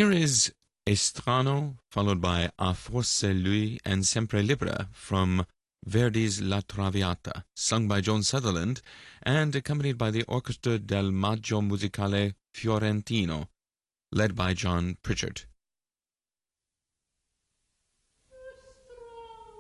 Here is Estrano, followed by A Forse Lui and Sempre Libera from Verdi's La Traviata, sung by Joan Sutherland and accompanied by the Orchestra del Maggio Musicale Fiorentino, led by John Pritchard.